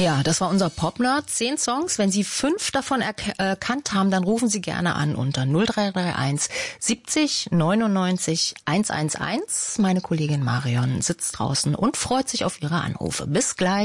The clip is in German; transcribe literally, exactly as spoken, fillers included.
Ja, das war unser Popnerd. Zehn Songs. Wenn Sie fünf davon erkannt haben, dann rufen Sie gerne an unter null drei drei eins siebzig neunundneunzig hundertelf. Meine Kollegin Marion sitzt draußen und freut sich auf Ihre Anrufe. Bis gleich.